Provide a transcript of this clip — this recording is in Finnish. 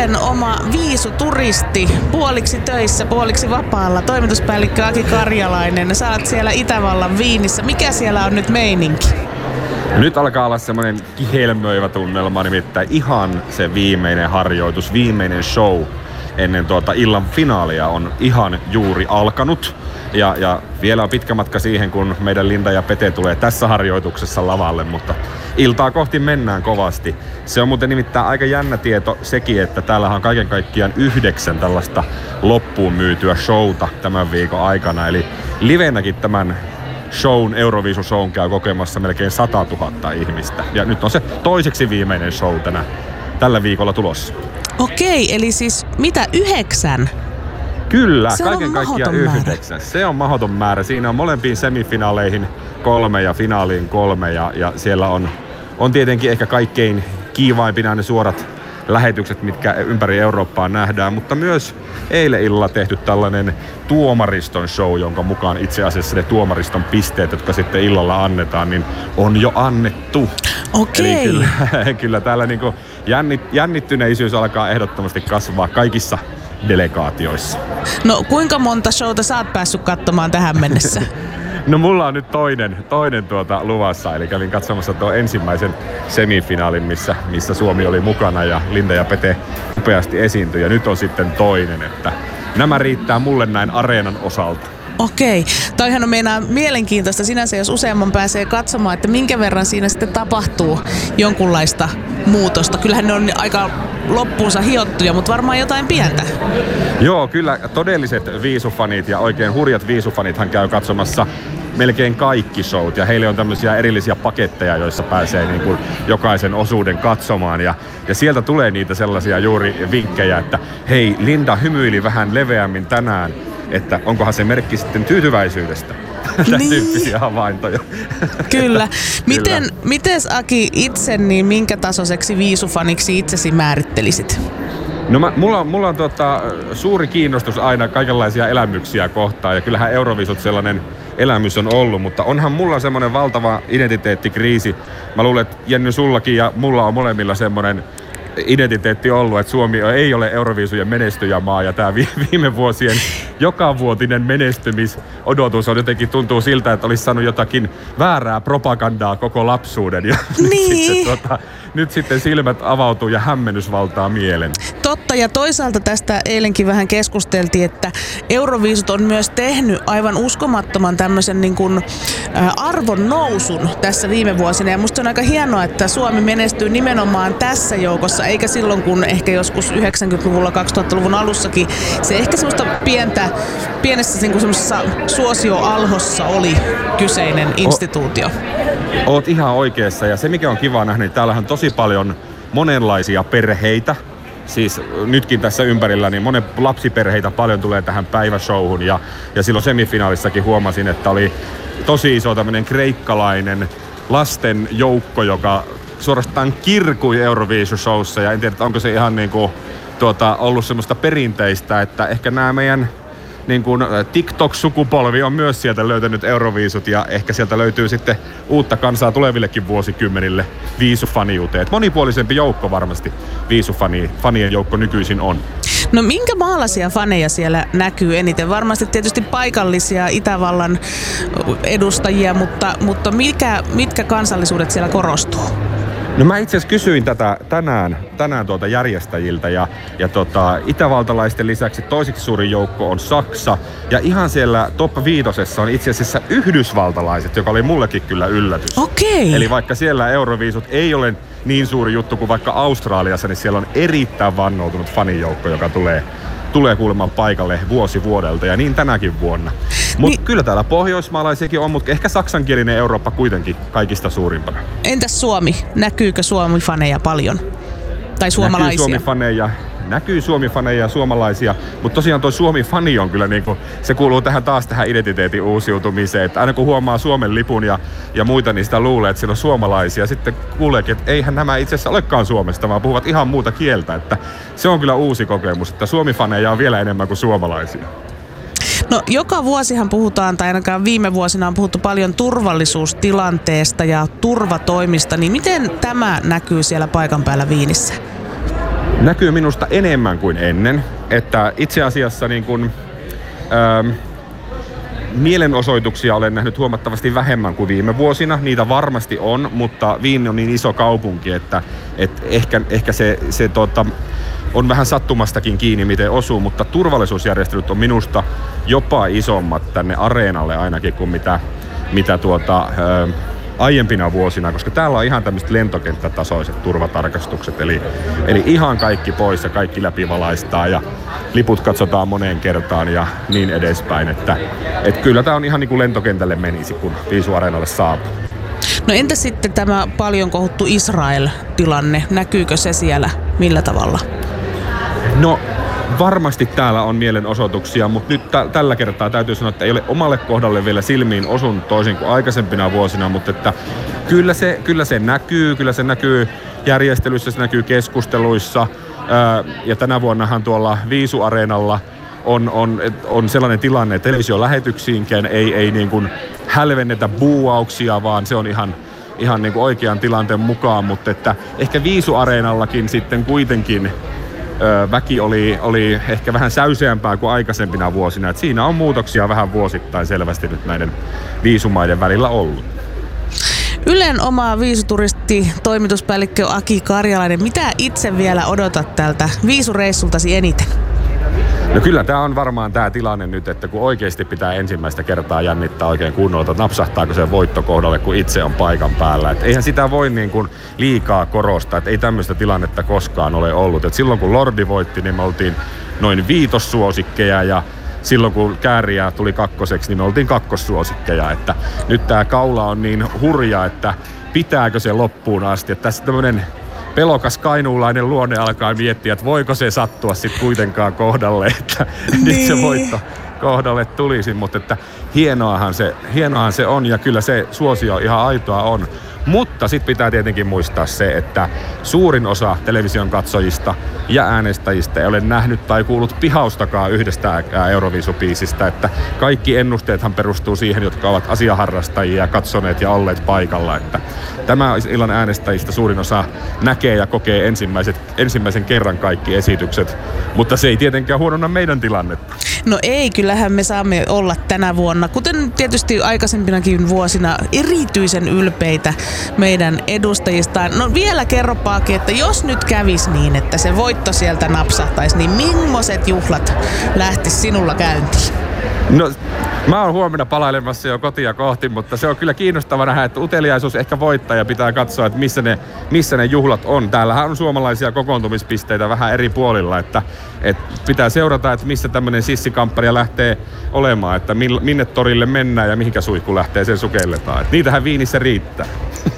Ylen oma viisuturisti, puoliksi töissä, puoliksi vapaalla, toimituspäällikkö Aki Karjalainen. Sä oot siellä Itävallan Viinissä. Mikä siellä on nyt meininki? Nyt alkaa olla semmoinen kihelmöivä tunnelma, nimittäin ihan se viimeinen harjoitus, viimeinen show ennen illan finaalia on ihan juuri alkanut. Ja vielä on pitkä matka siihen, kun meidän Linda ja Pete tulee tässä harjoituksessa lavalle, mutta iltaa kohti mennään kovasti. Se on muuten nimittäin aika jännä tieto sekin, että täällä on kaiken kaikkiaan 9 tällaista loppuun myytyä showta tämän viikon aikana. Eli livenäkin tämän Euroviisu-shown käy kokemassa melkein 100 000 ihmistä. Ja nyt on se toiseksi viimeinen show tällä viikolla tulossa. Okei, eli siis mitä 9? Kyllä, se kaiken kaikkiaan 9. Se on mahdoton määrä. Siinä on molempiin semifinaaleihin 3 ja finaaliin 3. Ja siellä on tietenkin ehkä kaikkein kiivaimpina ne suorat lähetykset, mitkä ympäri Eurooppaa nähdään, mutta myös eilen illalla tehty tällainen tuomariston show, jonka mukaan itse asiassa ne tuomariston pisteet, jotka sitten illalla annetaan, niin on jo annettu. Okei. Eli kyllä täällä niinku jännittyneisyys alkaa ehdottomasti kasvaa kaikissa delegaatioissa. No kuinka monta showta sä oot päässyt katsomaan tähän mennessä? No mulla on nyt toinen luvassa, eli kävin katsomassa tuon ensimmäisen semifinaalin, missä Suomi oli mukana ja Linda ja Pete upeasti esiintyi. Ja nyt on sitten toinen, että nämä riittää mulle näin areenan osalta. Okei. Toihan on meinaan mielenkiintoista sinänsä, jos useamman pääsee katsomaan, että minkä verran siinä sitten tapahtuu jonkunlaista muutosta. Kyllähän ne on aika loppuunsa hiottuja, mutta varmaan jotain pientä. Joo, kyllä todelliset viisufanit ja oikein hurjat viisufanithan käy katsomassa melkein kaikki showt. Ja heille on tämmöisiä erillisiä paketteja, joissa pääsee niin kuin jokaisen osuuden katsomaan. Ja sieltä tulee niitä sellaisia juuri vinkkejä, että hei, Linda hymyili vähän leveämmin tänään. Että onkohan se merkki sitten tyytyväisyydestä. Niin. Tyyppisiä havaintoja. Kyllä. Mites Aki itse, niin minkä tasoiseksi viisufaniksi itsesi määrittelisit? No mulla on suuri kiinnostus aina kaikenlaisia elämyksiä kohtaan ja kyllähän Euroviisut sellainen elämys on ollut, mutta onhan mulla semmoinen valtava identiteettikriisi. Mä luulen, että Jenny sullakin ja mulla on molemmilla semmoinen identiteetti ollut, että Suomi ei ole Euroviisujen menestyjämaa ja tämä viime vuosien jokavuotinen menestymisodotus on jotenkin tuntuu siltä, että olisi saanut jotakin väärää propagandaa koko lapsuuden ja niin. nyt sitten silmät avautuu ja hämmennys valtaa mielen. Totta, ja toisaalta tästä eilenkin vähän keskusteltiin, että Euroviisut on myös tehnyt aivan uskomattoman tämmöisen niin kuin arvon nousun tässä viime vuosina. Ja musta on aika hienoa, että Suomi menestyy nimenomaan tässä joukossa, eikä silloin kun ehkä joskus 90-luvulla, 2000-luvun alussakin se ehkä semmoista pienessä niin kuin semmoisessa suosioalhossa oli kyseinen instituutio. Oot ihan oikeassa, ja se mikä on kiva nähdä, niin täällähän on tosi paljon monenlaisia perheitä. Siis nytkin tässä ympärillä niin monen lapsiperheitä paljon tulee tähän päiväshowhun ja silloin semifinaalissakin huomasin, että oli tosi iso tämmöinen kreikkalainen lasten joukko, joka suorastaan kirkui Euroviisu-showssa ja en tiedä, onko se ihan niinku ollut semmoista perinteistä, että ehkä nämä meidän niin kuin TikTok-sukupolvi on myös sieltä löytänyt Euroviisut ja ehkä sieltä löytyy sitten uutta kansaa tulevillekin vuosikymmenille viisufaniuteen. Monipuolisempi joukko varmasti viisufanien joukko nykyisin on. No minkä maalaisia faneja siellä näkyy eniten? Varmasti tietysti paikallisia Itävallan edustajia, mutta mitkä kansallisuudet siellä korostuu? No mä itse asiassa kysyin tätä tänään järjestäjiltä ja itävaltalaisten lisäksi toiseksi suurin joukko on Saksa ja ihan siellä top 5 on itse asiassa yhdysvaltalaiset, joka oli mullekin kyllä yllätys. Okei. Eli vaikka siellä Euroviisut ei ole niin suuri juttu kuin vaikka Australiassa, niin siellä on erittäin vannoutunut fanijoukko, joka tulee kuulemaan paikalle vuosi vuodelta ja niin tänäkin vuonna. Mutta kyllä täällä pohjoismaalaisiakin on, mutta ehkä saksankielinen Eurooppa kuitenkin kaikista suurimpana. Entäs Suomi? Näkyykö Suomi-faneja paljon? Tai suomalaisia? Näkyy Suomi-faneja ja suomalaisia, mutta tosiaan tuo Suomi-fani on kyllä niinku, se kuuluu tähän identiteetin uusiutumiseen, että aina kun huomaa Suomen lipun ja muita, niin sitä luulee, että siellä on suomalaisia. Sitten kuuleekin, että eihän nämä itse asiassa olekaan Suomesta, vaan puhuvat ihan muuta kieltä, että se on kyllä uusi kokemus, että Suomi-faneja on vielä enemmän kuin suomalaisia. No joka vuosihan puhutaan, tai ainakaan viime vuosina on puhuttu paljon turvallisuustilanteesta ja turvatoimista, niin miten tämä näkyy siellä paikan päällä Viinissä? Näkyy minusta enemmän kuin ennen, että itse asiassa niin kuin, mielenosoituksia olen nähnyt huomattavasti vähemmän kuin viime vuosina. Niitä varmasti on, mutta Wien on niin iso kaupunki, että ehkä se on vähän sattumastakin kiinni, miten osuu, mutta turvallisuusjärjestelyt on minusta jopa isommat tänne areenalle ainakin kuin mitä aiempina vuosina, koska täällä on ihan tämmöiset lentokenttätasoiset turvatarkastukset, eli ihan kaikki pois ja kaikki läpivalaistaan ja liput katsotaan moneen kertaan ja niin edespäin, että kyllä tää on ihan niin kuin lentokentälle menisi, kun Viisu-areenalle saapuu. No entä sitten tämä paljon kohuttu Israel-tilanne, näkyykö se siellä millä tavalla? No varmasti täällä on mielenosoituksia, mutta nyt tällä kertaa täytyy sanoa, että ei ole omalle kohdalle vielä silmiin osunut toisin kuin aikaisempina vuosina, mutta että kyllä se näkyy järjestelyissä, se näkyy keskusteluissa ja tänä vuonnahan tuolla Viisu-areenalla on sellainen tilanne, että televisiolähetyksiinkään ei niin kuin hälvennetä buuauksia, vaan se on ihan niin kuin oikean tilanteen mukaan, mutta että ehkä Viisu-areenallakin sitten kuitenkin väki oli ehkä vähän säyseämpää kuin aikaisempina vuosina. Et siinä on muutoksia vähän vuosittain selvästi nyt näiden viisumaiden välillä ollut. Ylen oma viisuturisti, toimituspäällikkö Aki Karjalainen, mitä itse vielä odotat tältä viisureissultasi eniten? No kyllä tämä on varmaan tämä tilanne nyt, että kun oikeasti pitää ensimmäistä kertaa jännittää oikein kunnolla, että napsahtaako se voitto kohdalle, kun itse on paikan päällä. Et eihän sitä voi niin kuin liikaa korostaa, että ei tämmöistä tilannetta koskaan ole ollut. Et silloin kun Lordi voitti, niin me oltiin noin 5. suosikkeja ja silloin kun Kääriä tuli 2, niin me oltiin 2. suosikkeja. Että nyt tämä kaula on niin hurja, että pitääkö se loppuun asti. Että tässä tämmöinen pelokas kainuulainen luonne alkaa miettiä, että voiko se sattua sitten kuitenkaan kohdalle, että nyt se voitto kohdalle tulisi, mutta että hienoahan se on ja kyllä se suosio ihan aitoa on. Mutta sitten pitää tietenkin muistaa se, että suurin osa television katsojista ja äänestäjistä ei ole nähnyt tai kuullut pihaustakaan yhdestä Euroviisubiisistä, että kaikki ennusteethan perustuu siihen, jotka ovat asiaharrastajia, katsoneet ja olleet paikalla, että tämä illan äänestäjistä suurin osa näkee ja kokee ensimmäisen kerran kaikki esitykset, mutta se ei tietenkään huononna meidän tilannetta. No ei, kyllähän me saamme olla tänä vuonna, kuten tietysti aikaisempinakin vuosina, erityisen ylpeitä meidän edustajistaan. No vielä kerro Paaki, että jos nyt kävisi niin, että se voitto sieltä napsahtaisi, niin millaiset juhlat lähtis sinulla käyntiin? No, mä oon huomenna palailemassa jo kotia kohti, mutta se on kyllä kiinnostava nähdä, että uteliaisuus ehkä voittaa ja pitää katsoa, että missä ne juhlat on. Täällähän on suomalaisia kokoontumispisteitä vähän eri puolilla, että pitää seurata, että missä tämmöinen sissikampanja lähtee olemaan, että minne torille mennään ja mihinkä suihku lähtee sen sukelletaan. Että niitähän Viinissä riittää.